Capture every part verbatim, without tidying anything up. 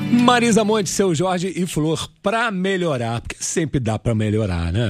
Marisa Monte, Seu Jorge e Flor, pra melhorar, porque sempre dá pra melhorar, né?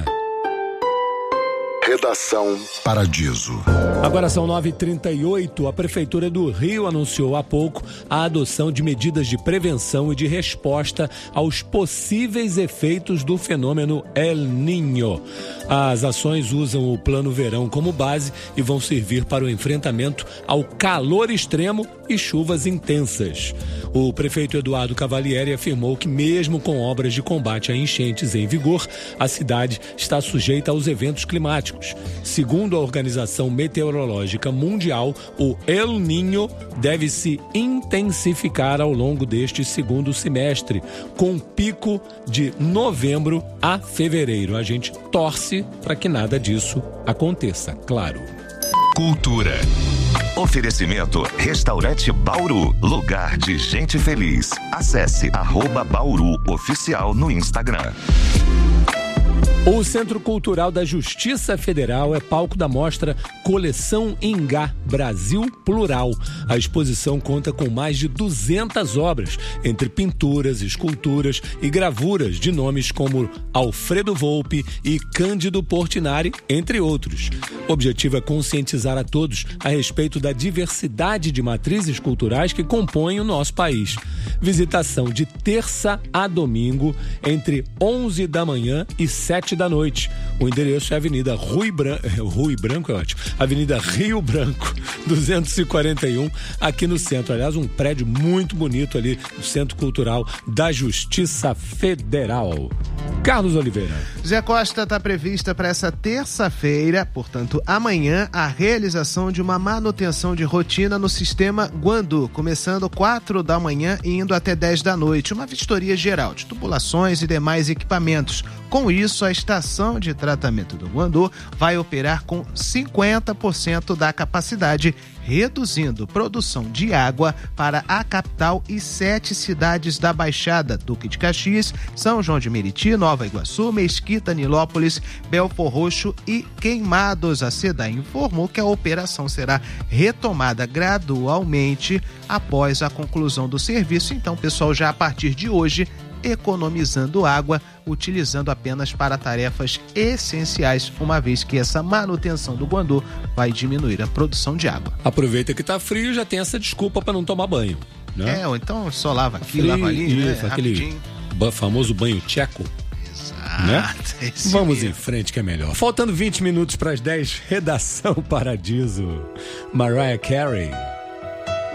Redação Paradiso. Agora são nove e trinta e oito. A Prefeitura do Rio anunciou há pouco a adoção de medidas de prevenção e de resposta aos possíveis efeitos do fenômeno El Niño. As ações usam o Plano Verão como base e vão servir para o enfrentamento ao calor extremo e chuvas intensas. O prefeito Eduardo Cavalieri afirmou que mesmo com obras de combate a enchentes em vigor, a cidade está sujeita aos eventos climáticos. Segundo a Organização Meteorológica Mundial, o El Niño deve se intensificar ao longo deste segundo semestre, com pico de novembro a fevereiro. A gente torce para que nada disso aconteça, claro. Cultura. Oferecimento Restaurante Bauru, lugar de gente feliz. Acesse arroba Bauru Oficial no Instagram. O Centro Cultural da Justiça Federal é palco da mostra Coleção Ingá Brasil Plural. A exposição conta com mais de duzentas obras, entre pinturas, esculturas e gravuras de nomes como Alfredo Volpi e Cândido Portinari, entre outros. O objetivo é conscientizar a todos a respeito da diversidade de matrizes culturais que compõem o nosso país. Visitação de terça a domingo, entre onze da manhã e sete da noite. O endereço é Avenida Rui Branco, Rui Branco é ótimo, Avenida Rio Branco, duzentos e quarenta e um, aqui no centro. Aliás, um prédio muito bonito ali no Centro Cultural da Justiça Federal. Carlos Oliveira. Zé Costa, está prevista para essa terça-feira, portanto, amanhã, a realização de uma manutenção de rotina no sistema Guandu, começando quatro da manhã e indo até dez da noite. Uma vistoria geral de tubulações e demais equipamentos. Com isso, a estação de tratamento do Guandu vai operar com cinquenta por cento da capacidade, reduzindo produção de água para a capital e sete cidades da Baixada: Duque de Caxias, São João de Meriti, Nova Iguaçu, Mesquita, Nilópolis, Belfor Roxo e Queimados. A SEDAI informou que a operação será retomada gradualmente após a conclusão do serviço. Então, pessoal, já a partir de hoje, economizando água, utilizando apenas para tarefas essenciais, uma vez que essa manutenção do Guandu vai diminuir a produção de água. Aproveita que tá frio, já tem essa desculpa para não tomar banho, né? É, ou então só lava aqui, frio, lava ali, isso, né? aquele Rapidinho. famoso banho tcheco. Exato. Né? Vamos mesmo. em frente que é melhor. Faltando vinte minutos para as dez, Redação Paradiso. Mariah Carey.